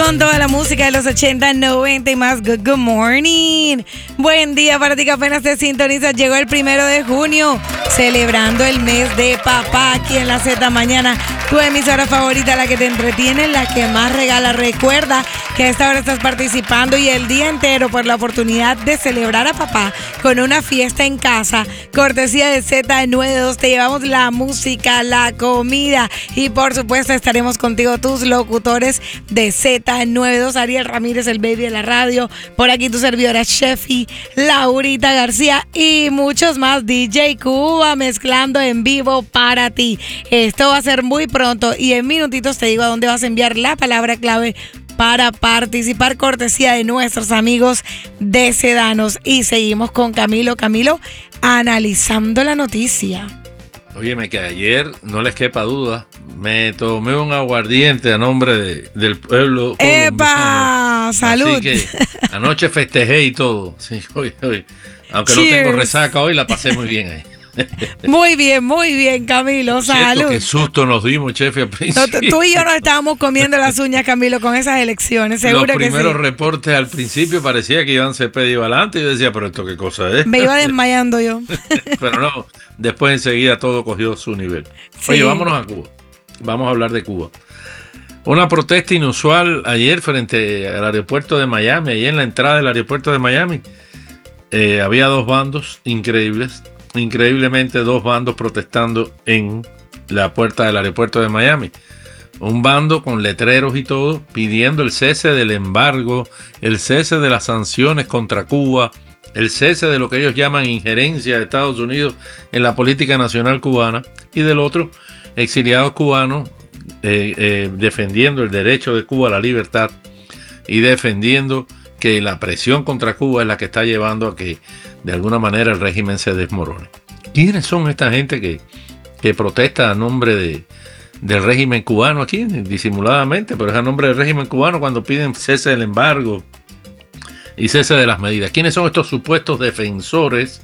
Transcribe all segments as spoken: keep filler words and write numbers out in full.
con toda la música de los ochenta, noventa y más. Good, good morning. Buen día para ti que apenas te sintonizas. Llegó el primero de junio, celebrando el mes de papá aquí en la Z Mañana. Tu emisora favorita, la que te entretiene, la que más regala. Recuerda que a esta hora estás participando y el día entero por la oportunidad de celebrar a papá con una fiesta en casa. Cortesía de Z noventa y dos. Te llevamos la música, la comida y por supuesto estaremos contigo, tus locutores de Z noventa y dos, Ariel Ramírez, el baby de la radio. Por aquí tu servidora Chefi, Laurita García y muchos más. D J Cuba mezclando en vivo para ti. Esto va a ser muy pronto y en minutitos te digo a dónde vas a enviar la palabra clave para participar, cortesía de nuestros amigos de Sedanos. Y seguimos con Camilo. Camilo, analizando la noticia. Óyeme, que ayer, no les quepa duda, me tomé un aguardiente a nombre de, del pueblo colombiano. ¡Epa! ¡Salud! Así que anoche festejé y todo. Sí, hoy, hoy. Aunque Cheers. No tengo resaca hoy, la pasé muy bien ahí. Muy bien, muy bien, Camilo. Salud. Qué susto nos dimos, Chefi, al principio. No, tú y yo nos estábamos comiendo las uñas, Camilo, con esas elecciones. Seguro que sí. Los primeros reportes al principio parecía que Iván Cepeda iba adelante y yo decía, pero esto qué cosa es. Me iba desmayando yo. Pero no, después enseguida todo cogió su nivel. Sí. Oye, vámonos a Cuba. Vamos a hablar de Cuba. Una protesta inusual ayer frente al aeropuerto de Miami, ahí en la entrada del aeropuerto de Miami. Eh, había dos bandos increíbles. Increíblemente dos bandos protestando en la puerta del aeropuerto de Miami. Un bando con letreros y todo pidiendo el cese del embargo, el cese de las sanciones contra Cuba, el cese de lo que ellos llaman injerencia de Estados Unidos en la política nacional cubana, y del otro, exiliados cubanos eh, eh, defendiendo el derecho de Cuba a la libertad y defendiendo que la presión contra Cuba es la que está llevando a que de alguna manera el régimen se desmorone. ¿Quiénes son esta gente que, que protesta a nombre de, del régimen cubano aquí, disimuladamente, pero es a nombre del régimen cubano cuando piden cese del embargo y cese de las medidas? ¿Quiénes son estos supuestos defensores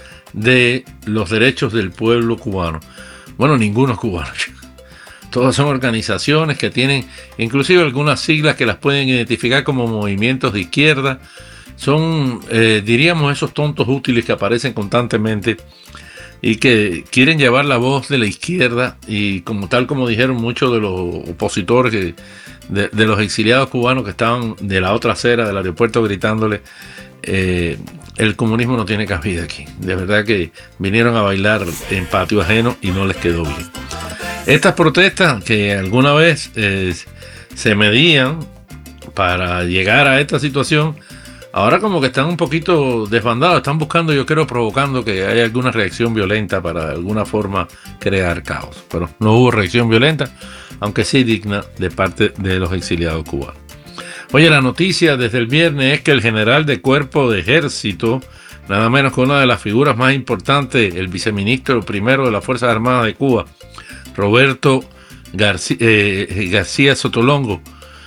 de los derechos del pueblo cubano? Bueno, ninguno es cubano. Todas son organizaciones que tienen inclusive algunas siglas que las pueden identificar como movimientos de izquierda. Son, eh, diríamos, esos tontos útiles que aparecen constantemente y que quieren llevar la voz de la izquierda, y como tal como dijeron muchos de los opositores que, de, de los exiliados cubanos que estaban de la otra acera del aeropuerto gritándole, eh, el comunismo no tiene cabida aquí. De verdad que vinieron a bailar en patio ajeno y no les quedó bien. Estas protestas que alguna vez eh, se medían para llegar a esta situación, ahora como que están un poquito desbandados, están buscando, yo creo, provocando que haya alguna reacción violenta para de alguna forma crear caos. Pero no hubo reacción violenta, aunque sí digna de parte de los exiliados cubanos. Oye, la noticia desde el viernes es que el general de cuerpo de ejército, nada menos que una de las figuras más importantes, el viceministro primero de las Fuerzas Armadas de Cuba, Roberto García, eh, García Sotolongo,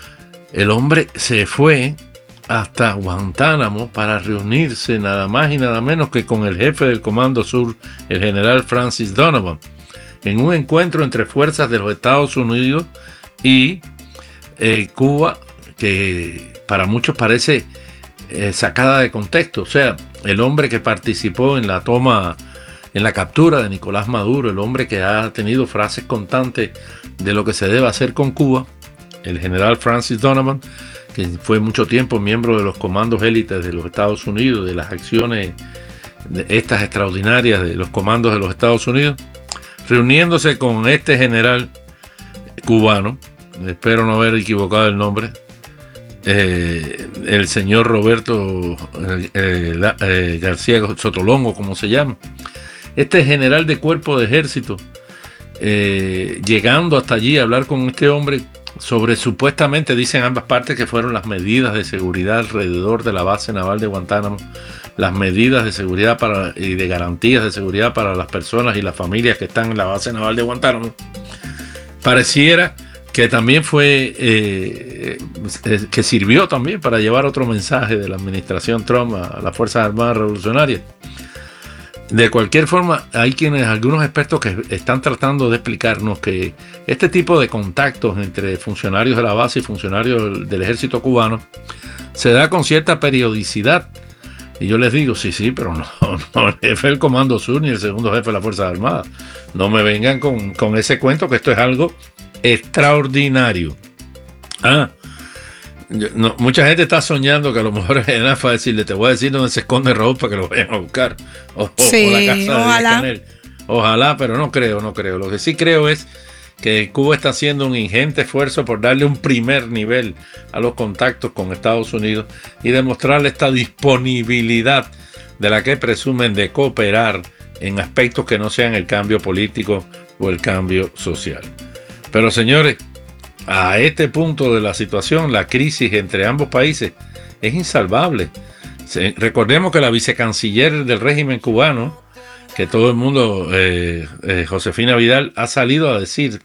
el hombre se fue hasta Guantánamo para reunirse nada más y nada menos que con el jefe del Comando Sur, el general Francis Donovan, en un encuentro entre fuerzas de los Estados Unidos y eh, Cuba, que para muchos parece eh, sacada de contexto. O sea, el hombre que participó en la toma, en la captura de Nicolás Maduro, el hombre que ha tenido frases constantes de lo que se debe hacer con Cuba, el general Francis Donovan, que fue mucho tiempo miembro de los comandos élites de los Estados Unidos, de las acciones de estas extraordinarias de los comandos de los Estados Unidos, reuniéndose con este general cubano, espero no haber equivocado el nombre, eh, el señor Roberto eh, eh, eh, García Sotolongo, como se llama, este general de cuerpo de ejército, eh, llegando hasta allí a hablar con este hombre sobre, supuestamente dicen ambas partes, que fueron las medidas de seguridad alrededor de la base naval de Guantánamo, las medidas de seguridad para, y de garantías de seguridad para las personas y las familias que están en la base naval de Guantánamo. Pareciera que también fue, eh, eh, que sirvió también para llevar otro mensaje de la administración Trump a las Fuerzas Armadas Revolucionarias. De cualquier forma, hay quienes, algunos expertos que están tratando de explicarnos que este tipo de contactos entre funcionarios de la base y funcionarios del ejército cubano se da con cierta periodicidad. Y yo les digo, sí, sí, pero no, no el jefe del Comando Sur ni el segundo jefe de las Fuerzas Armadas. No me vengan con, con ese cuento, que esto es algo extraordinario. Ah, yo, no, mucha gente está soñando que a lo mejor es enough a decirle, te voy a decir dónde se esconde Raúl para que lo vayan a buscar. O, sí, o la casa ojalá. de Canel. Ojalá, pero no creo, no creo. Lo que sí creo es que Cuba está haciendo un ingente esfuerzo por darle un primer nivel a los contactos con Estados Unidos y demostrarle esta disponibilidad de la que presumen de cooperar en aspectos que no sean el cambio político o el cambio social. Pero señores, a este punto de la situación, la crisis entre ambos países es insalvable. Recordemos que la vicecanciller del régimen cubano, que todo el mundo, eh, eh, Josefina Vidal, ha salido a decir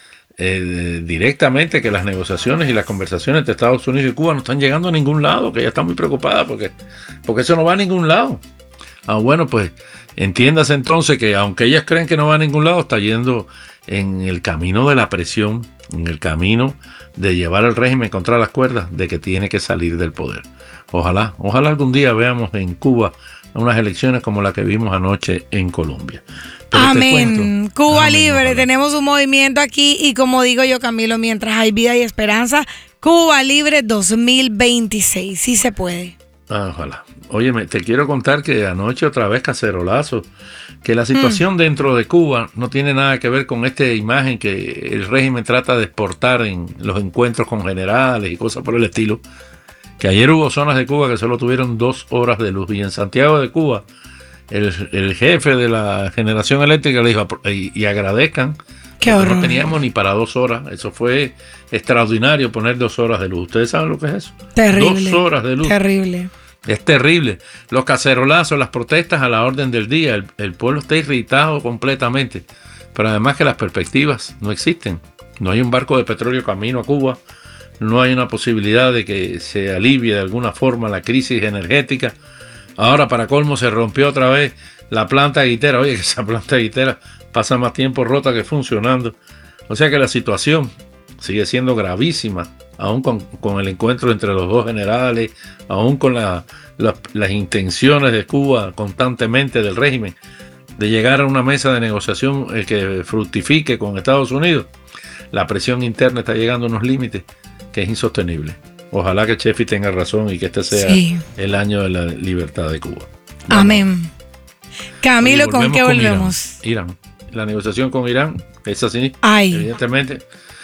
eh, directamente que las negociaciones y las conversaciones entre Estados Unidos y Cuba no están llegando a ningún lado, que ella está muy preocupada porque, porque eso no va a ningún lado. Ah, bueno, pues entiéndase entonces que aunque ellas creen que no va a ningún lado, está yendo en el camino de la presión, en el camino de llevar al régimen contra las cuerdas, de que tiene que salir del poder. Ojalá, ojalá algún día veamos en Cuba unas elecciones como la que vimos anoche en Colombia. Pero amén. Cuba amén, libre, ojalá. Tenemos un movimiento aquí y como digo yo, Camilo, mientras hay vida y esperanza, Cuba libre dos mil veintiséis, sí se puede. Ah, ojalá. Óyeme, te quiero contar que anoche otra vez cacerolazo, que la situación mm. dentro de Cuba no tiene nada que ver con esta imagen que el régimen trata de exportar en los encuentros con generales y cosas por el estilo, que ayer hubo zonas de Cuba que solo tuvieron dos horas de luz, y en Santiago de Cuba el, el jefe de la generación eléctrica le dijo, y, y agradezcan, qué porque horror. No teníamos ni para dos horas. Eso fue extraordinario, poner dos horas de luz. ¿Ustedes saben lo que es eso? Terrible. Dos horas de luz. Terrible. Es terrible. Los cacerolazos, las protestas a la orden del día. El, el pueblo está irritado completamente. Pero además que las perspectivas no existen. No hay un barco de petróleo camino a Cuba. No hay una posibilidad de que se alivie de alguna forma la crisis energética. Ahora, para colmo, se rompió otra vez la planta guitera. Oye, que esa planta guitera pasa más tiempo rota que funcionando. O sea que la situación sigue siendo gravísima, aún con, con el encuentro entre los dos generales, aún con la, la, las intenciones de Cuba constantemente del régimen de llegar a una mesa de negociación eh, que fructifique con Estados Unidos. La presión interna está llegando a unos límites que es insostenible. Ojalá que Chefi tenga razón y que este sea sí. el año de la libertad de Cuba. Vamos. Amén. Camilo, Oye, ¿con qué con volvemos? Irán. Irán. La negociación con Irán es así, Ay. evidentemente.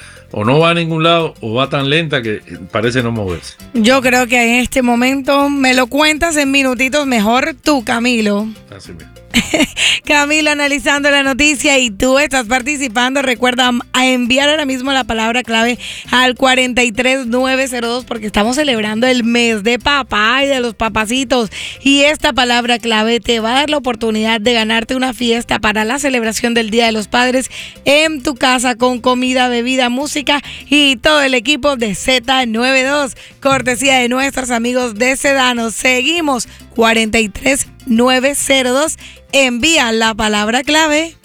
O no va a ningún lado o va tan lenta que parece no moverse. Yo creo que en este momento me lo cuentas en minutitos mejor tú, Camilo. Así mismo. Camilo analizando la noticia y tú estás participando. Recuerda a enviar ahora mismo la palabra clave al cuarenta y tres nueve cero dos porque estamos celebrando el mes de papá y de los papacitos, y esta palabra clave te va a dar la oportunidad de ganarte una fiesta para la celebración del Día de los Padres en tu casa con comida, bebida, música y todo el equipo de Z noventa y dos, cortesía de nuestros amigos de Sedano. Seguimos. Cuarenta y tres nueve cero dos. Envía la palabra clave.